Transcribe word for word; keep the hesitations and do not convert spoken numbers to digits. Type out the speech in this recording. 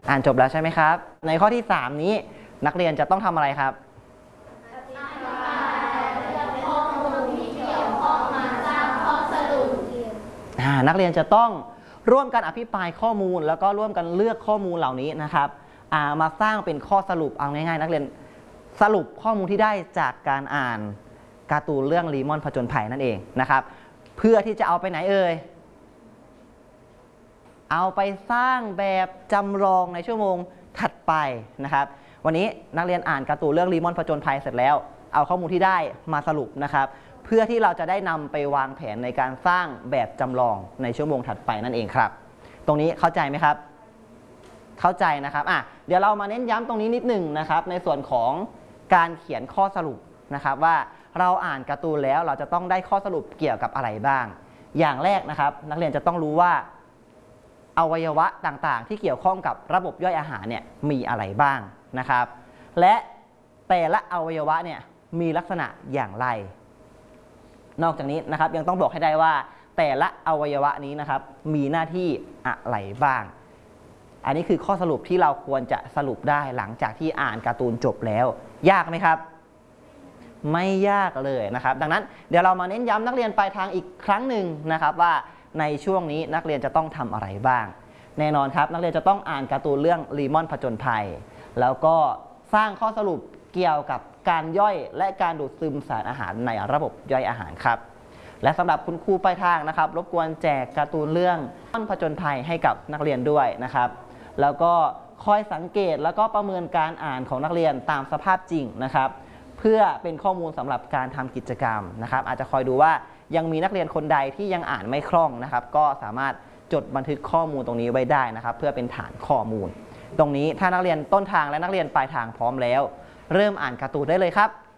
อ่านจบแล้วใช่ไหมครับในข้อที่สามนี้นักเรียนจะต้องทำอะไรครับนักเรียนจะต้องร่วมกันอภิปรายข้อมูลแล้วก็ร่วมกันเลือกข้อมูลเหล่านี้นะครับมาสร้างเป็นข้อสรุปเอาง่ายๆนักเรียนสรุปข้อมูลที่ได้จากการอ่านการ์ตูนเรื่องลีมอนผจญภัยนั่นเองนะครับเพื่อที่จะเอาไปไหนเอ่ยเอาไปสร้างแบบจำลองในชั่วโมงถัดไปนะครับวันนี้นักเรียนอ่านการ์ตูนเรื่องลีมอนผจญภัยเสร็จแล้วเอาข้อมูลที่ได้มาสรุปนะครับเพื่อที่เราจะได้นำไปวางแผนในการสร้างแบบจำลองในชั่วโมงถัดไปนั่นเองครับตรงนี้เข้าใจไหมครับเข้าใจนะครับอ่ะเดี๋ยวเรามาเน้นย้ำตรงนี้นิดหนึ่งนะครับในส่วนของการเขียนข้อสรุปนะครับว่าเราอ่านการ์ตูนแล้วเราจะต้องได้ข้อสรุปเกี่ยวกับอะไรบ้างอย่างแรกนะครับนักเรียนจะต้องรู้ว่าอวัยวะต่างๆที่เกี่ยวข้องกับระบบย่อยอาหารเนี่ยมีอะไรบ้างนะครับและแต่ละอวัยวะเนี่ยมีลักษณะอย่างไรนอกจากนี้นะครับยังต้องบอกให้ได้ว่าแต่ละอวัยวะนี้นะครับมีหน้าที่อะไรบ้างอันนี้คือข้อสรุปที่เราควรจะสรุปได้หลังจากที่อ่านการ์ตูนจบแล้วยากไหมครับไม่ยากเลยนะครับดังนั้นเดี๋ยวเรามาเน้นย้ำนักเรียนปลายทางอีกครั้งหนึ่งนะครับว่าในช่วงนี้นักเรียนจะต้องทำอะไรบ้างแน่นอนครับนักเรียนจะต้องอ่านการ์ตูนเรื่องลีมอนผจญภัยแล้วก็สร้างข้อสรุปเกี่ยวกับการย่อยและการดูดซึมสารอาหารในระบบย่อยอาหารครับและสำหรับคุณครูปลายทางนะครับรบกวนแจกการ์ตูนเรื่องลีมอนผจญภัยให้กับนักเรียนด้วยนะครับแล้วก็คอยสังเกตแล้วก็ประเมินการอ่านของนักเรียนตามสภาพจริงนะครับเพื่อเป็นข้อมูลสำหรับการทำกิจกรรมนะครับอาจจะคอยดูว่ายังมีนักเรียนคนใดที่ยังอ่านไม่คล่องนะครับก็สามารถจดบันทึกข้อมูลตรงนี้ไว้ได้นะครับเพื่อเป็นฐานข้อมูลตรงนี้ถ้านักเรียนต้นทางและนักเรียนปลายทางพร้อมแล้วเริ่มอ่านการ์ตูนได้เลยครับ